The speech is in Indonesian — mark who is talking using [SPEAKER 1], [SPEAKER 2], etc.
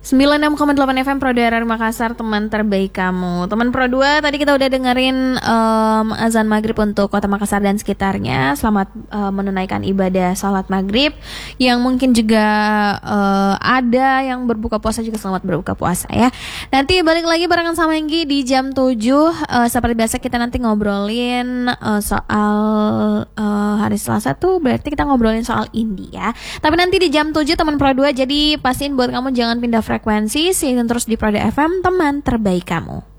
[SPEAKER 1] 96,8 FM Pro 2 Makassar, teman terbaik kamu. Teman Pro 2, tadi kita udah dengerin azan maghrib untuk kota Makassar dan sekitarnya. Selamat menunaikan ibadah salat maghrib. Yang mungkin juga ada yang berbuka puasa juga selamat berbuka puasa ya. Nanti balik lagi barengan sama Enggi di jam 7. Seperti biasa kita nanti ngobrolin soal hari Selasa tuh berarti kita ngobrolin soal India. Tapi nanti di jam 7 teman Pro 2, jadi pastiin buat kamu jangan pindah frekuensi, stay terus di Pro 2 FM, teman terbaik kamu.